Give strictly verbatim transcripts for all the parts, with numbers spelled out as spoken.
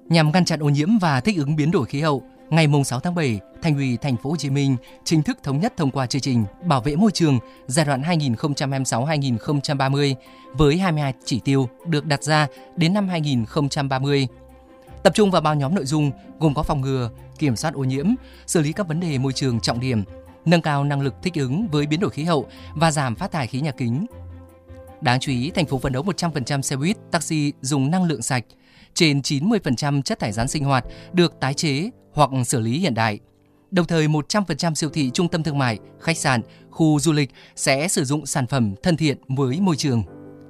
Nhằm ngăn chặn ô nhiễm và thích ứng biến đổi khí hậu, ngày sáu tháng bảy, Thành ủy Thành phố Hồ Chí Minh chính thức thống nhất thông qua chương trình bảo vệ môi trường giai đoạn hai nghìn không trăm hai mươi sáu đến hai nghìn không trăm ba mươi với hai mươi hai chỉ tiêu được đặt ra đến năm hai nghìn không trăm ba mươi. Tập trung vào ba nhóm nội dung gồm có phòng ngừa, kiểm soát ô nhiễm, xử lý các vấn đề môi trường trọng điểm, nâng cao năng lực thích ứng với biến đổi khí hậu và giảm phát thải khí nhà kính. Đáng chú ý, thành phố phấn đấu một trăm phần trăm xe buýt, taxi dùng năng lượng sạch, trên chín mươi phần trăm chất thải rắn sinh hoạt được tái chế hoặc xử lý hiện đại. Đồng thời, một trăm phần trăm siêu thị, trung tâm thương mại, khách sạn, khu du lịch sẽ sử dụng sản phẩm thân thiện với môi trường.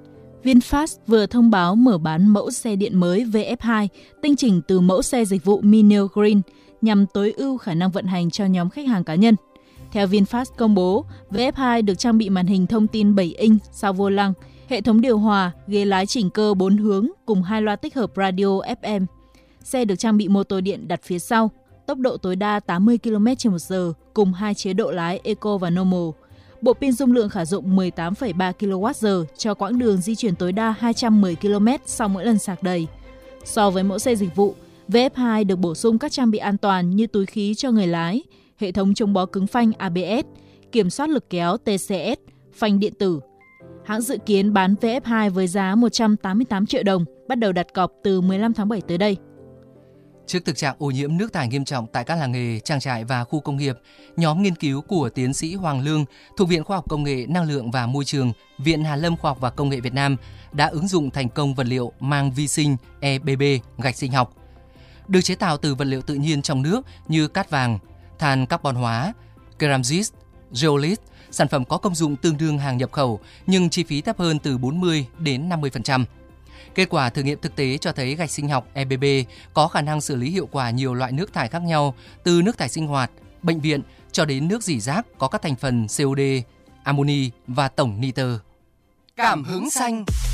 VinFast vừa thông báo mở bán mẫu xe điện mới vê ép hai, tinh chỉnh từ mẫu xe dịch vụ Mineo Green nhằm tối ưu khả năng vận hành cho nhóm khách hàng cá nhân. Theo VinFast công bố, vê ép hai được trang bị màn hình thông tin bảy inch sau vô lăng, hệ thống điều hòa, ghế lái chỉnh cơ bốn hướng cùng hai loa tích hợp radio ép em. Xe được trang bị mô tô điện đặt phía sau, tốc độ tối đa tám mươi ki lô mét trên giờ cùng hai chế độ lái Eco và Normal. Bộ pin dung lượng khả dụng mười tám phẩy ba ki lô oát giờ cho quãng đường di chuyển tối đa hai trăm mười ki lô mét sau mỗi lần sạc đầy. So với mẫu xe dịch vụ, vê ép hai được bổ sung các trang bị an toàn như túi khí cho người lái, hệ thống chống bó cứng phanh a bê ét, kiểm soát lực kéo tê xê ét, phanh điện tử. Hãng dự kiến bán vê ép hai với giá một trăm tám mươi tám triệu đồng, bắt đầu đặt cọc từ mười lăm tháng bảy tới đây. Trước thực trạng ô nhiễm nước thải nghiêm trọng tại các làng nghề, trang trại và khu công nghiệp, nhóm nghiên cứu của tiến sĩ Hoàng Lương thuộc Viện Khoa học Công nghệ Năng lượng và Môi trường, Viện Hàn lâm Khoa học và Công nghệ Việt Nam đã ứng dụng thành công vật liệu mang vi sinh e bê bê gạch sinh học. Được chế tạo từ vật liệu tự nhiên trong nước như cát vàng, than carbon hóa, keramzit, zeolite, sản phẩm có công dụng tương đương hàng nhập khẩu nhưng chi phí thấp hơn từ bốn mươi đến năm mươi phần trăm. Kết quả thử nghiệm thực tế cho thấy gạch sinh học e bê bê có khả năng xử lý hiệu quả nhiều loại nước thải khác nhau, từ nước thải sinh hoạt, bệnh viện cho đến nước rỉ rác có các thành phần xê o đê, amoni và tổng nitơ. Cảm hứng xanh.